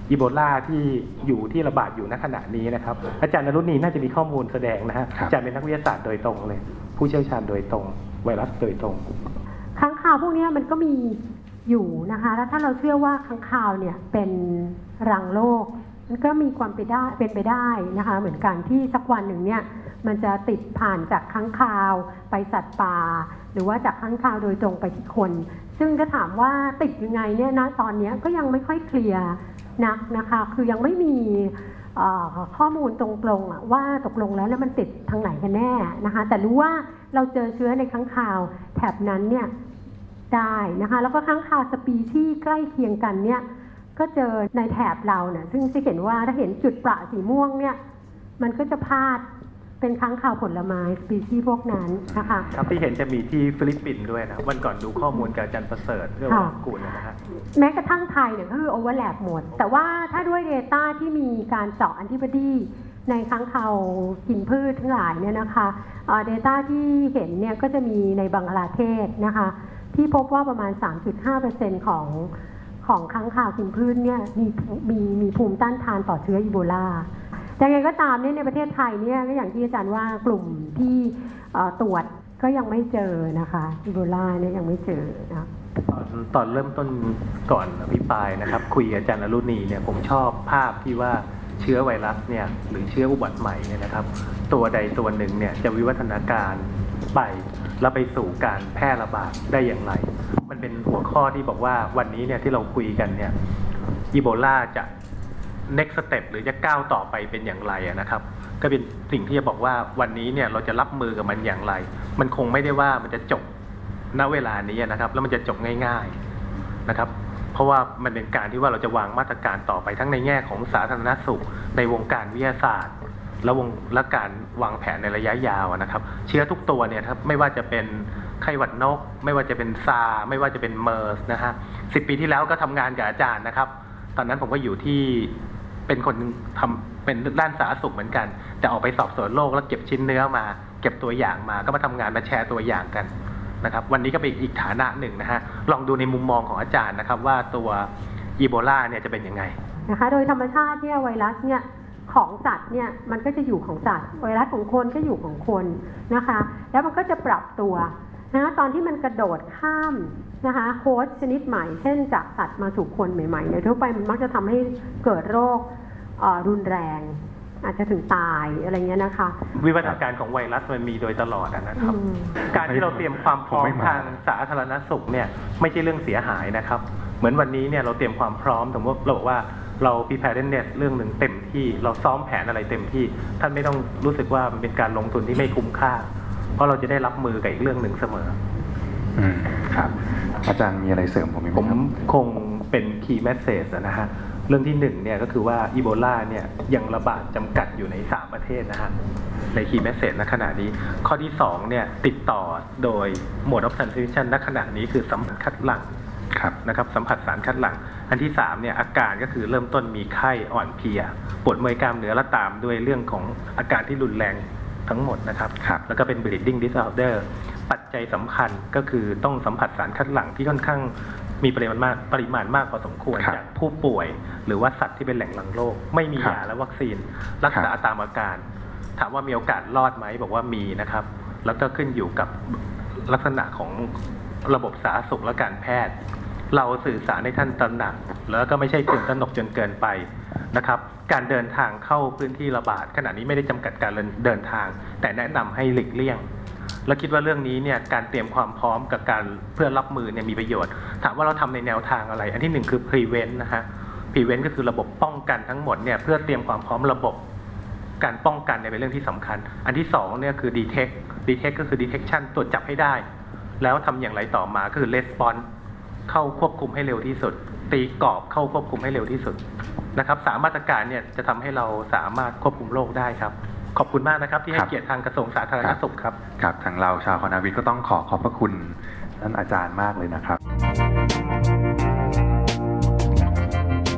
อีโบลาที่อยู่ที่ระบาดอยู่ณขณะนี้นะครับอาจารย์นรุณีน่าจะมีข้อมูลแสดงนะฮะอาจารย์เป็นนักวิทยาศาสตร์โดยตรงเลยผู้เชี่ยวชาญโดยตรงไวรัสโดยตรงค้างคาวพวกนี้มันก็มีอยู่นะคะแล้วถ้าเราเชื่อว่าค้างคาวเนี่ยเป็นรังโรคมันก็มีความเป็นไปได้นะคะเหมือนกันที่สักวันหนึ่งเนี่ยมันจะติดผ่านจากค้างคาวไปสัตว์ป่าหรือว่าจากค้างคาวโดยตรงไปที่คนซึ่งถ้าถามว่าติดยังไงเนี่ยนะตอนนี้ก็ยังไม่ค่อยเคลียร์นักนะคะคือยังไม่มีข้อมูลตรงๆว่าตกลงแล้วมันติดทางไหนกันแน่นะคะแต่รู้ว่าเราเจอเชื้อในค้างคาวแถบนั้นเนี่ยได้นะคะแล้วก็ค้างคาวสปีชีส์ใกล้เคียงกันเนี่ยก็เจอในแถบเราเนี่ยซึ่งจะเห็นว่าถ้าเห็นจุดประสีม่วงเนี่ยมันก็จะพาดเป็นค้างคาวผลไม้สปีชีส์พวกนั้นนะคะครับที่เห็นจะมีที่ฟิลิปปินส์ด้วยนะวันก่อนดูข้อมูลกับอาจารย์ประเสริฐเรื่องของกูลนะฮะแม้กระทั่งไทยเนี่ยก็คือโอเวอร์แลปหมดแต่ว่าถ้าด้วย Data ที่มีการเจาะแอนติบอดีในค้างคาวกินพืชทั้งหลายเนี่ยนะคะData ที่เห็นเนี่ยก็จะมีในบังกลาเทศนะคะที่พบว่าประมาณ 3.5% ของค้างคาวกินพืชเนี่ยมีภูมิต้านทานต่อเชื้ออีโบลายังไงก็ตามเนี่ยในประเทศไทยเนี่ยก็อย่างที่อาจารย์ว่ากลุ่มที่ตรวจก็ยังไม่เจอนะคะอีโบลาเนี่ยยังไม่เจอนะตอนเริ่มต้นก่อนอภิปรายนะครับคุยกับอาจารย์อรุณีเนี่ยผมชอบภาพที่ว่าเชื้อไวรัสเนี่ยหรือเชื้ออุบัติใหม่เนี่ยนะครับตัวใดตัวหนึ่งเนี่ยจะวิวัฒนาการไปแล้วไปสู่การแพร่ระบาดได้อย่างไรมันเป็นหัวข้อที่บอกว่าวันนี้เนี่ยที่เราคุยกันเนี่ยอีโบลาจะ next step หรือจะก้าวต่อไปเป็นอย่างไรนะครับก็เป็นสิ่งที่จะบอกว่าวันนี้เนี่ยเราจะรับมือกับมันอย่างไรมันคงไม่ได้ว่ามันจะจบณเวลานี้นะครับแล้วมันจะจบง่ายๆนะครับเพราะว่ามันเป็นการที่ว่าเราจะวางมาตรการต่อไปทั้งในแง่ของสาธารณสุขในวงการวิทยาศาสตร์และการวางแผนในระยะยาวนะครับเชื้อทุกตัวเนี่ยครับไม่ว่าจะเป็นไข้หวัดนกไม่ว่าจะเป็นซาร์ไม่ว่าจะเป็นเมอร์สนะฮะ10 ปีที่แล้วก็ทำงานกับอาจารย์นะครับตอนนั้นผมก็อยู่ที่เป็นคนทำเป็นด้านสาธารณสุขเหมือนกันแต่ออกไปสอบสวนโรคแล้วเก็บชิ้นเนื้อมาเก็บตัวอย่างมาก็มาทำงานมาแชร์ตัวอย่างกันนะครับวันนี้ก็เป็นอีกฐานะหนึ่งนะฮะลองดูในมุมมองของอาจารย์นะครับว่าตัวอีโบลาเนี่ยจะเป็นยังไงนะคะโดยธรรมชาติเนี่ยไวรัสเนี่ยของสัตว์เนี่ยมันก็จะอยู่ของสัตว์ไวรัสของคนก็อยู่ของคนนะคะแล้วมันก็จะปรับตัวนะตอนที่มันกระโดดข้ามนะคะโฮสต์ชนิดใหม่เช่นจากสัตว์มาสู่คนใหม่ๆเนี่ยทั่วไปมันมักจะทำให้เกิดโรครุนแรงอาจจะถึงตายอะไรเงี้ยนะคะวิวัฒนาการของไวรัสมันมีโดยตลอดนะครับการที่เราเตรียมความพร้อมทางสาธารณสุขเนี่ยไม่ใช่เรื่องเสียหายนะครับเหมือนวันนี้เนี่ยเราเตรียมความพร้อมสมมติเราบอกว่าเรา preparedness เรื่องหนึ่งเต็มที่เราซ้อมแผนอะไรเต็มที่ท่านไม่ต้องรู้สึกว่ามันเป็นการลงทุนที่ไม่คุ้มค่าเพราะเราจะได้รับมือกับอีกเรื่องหนึ่งเสมอครับอาจารย์มีอะไรเสริมผมคงเป็น key message นะฮะเรื่องที่1เนี่ยก็คือว่าอีโบลาเนี่ยยังระบาดจำกัดอยู่ใน3ประเทศนะฮะใน key message ณขณะนี้ข้อที่2เนี่ยติดต่อโดย mode of transmission ณขณะนี้คือสัมผัสคัดหลั่งนะครับสัมผัสสารคัดหลั่งอันที่3เนี่ยอาการก็คือเริ่มต้นมีไข้อ่อนเพลียปวดเมื่อยกล้ามเนื้อและตามด้วยเรื่องของอาการที่รุนแรงทั้งหมดนะครับแล้วก็เป็น bleeding disorder ปัจจัยสำคัญก็คือต้องสัมผัสสารคัดหลั่งที่ค่อนข้างมีปริมาณมากพอสมควรจากผู้ป่วยหรือว่าสัตว์ที่เป็นแหล่งรังโรคไม่มียาและวัคซีนรักษาตามอาการถามว่ามีโอกาสรอดไหมบอกว่ามีนะครับแล้วก็ขึ้นอยู่กับลักษณะของระบบสาธารณสุขและการแพทย์เราสื่อสารให้ท่านตระหนักแล้วก็ไม่ใช่ตื่นตระหนกจนเกินไปนะครับการเดินทางเข้าพื้นที่ระบาดขณะนี้ไม่ได้จำกัดการเดินทางแต่แนะนำให้หลีกเลี่ยงและคิดว่าเรื่องนี้เนี่ยการเตรียมความพร้อมกับการเพื่อรับมือเนี่ยมีประโยชน์ถามว่าเราทำในแนวทางอะไรอันที่1คือ prevent นะฮะ prevent ก็คือระบบป้องกันทั้งหมดเนี่ยเพื่อเตรียมความพร้อมระบบการป้องกันเนี่ยเป็นเรื่องที่สำคัญอันที่2เนี่ยคือ detect ก็คือ detection ตรวจจับให้ได้แล้วทำอย่างไรต่อมาคือ response เข้าควบคุมให้เร็วที่สุดตีกรอบเข้าควบคุมให้เร็วที่สุดนะครับ3มาตรการเนี่ยจะทำให้เราสามารถควบคุมโรคได้ครับขอบคุณมากนะครับที่ให้เกียรติทางกระทรวงสาธารณสุขครับครับทางเราชาวคณะวิทย์ก็ต้องขอบพระคุณท่านอาจารย์มากเลยนะครับ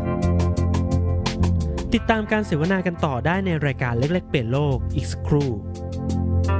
ติดตามการเสวนากันต่อได้ในรายการเล็กๆเปลี่ยนโลกอีกสักครู่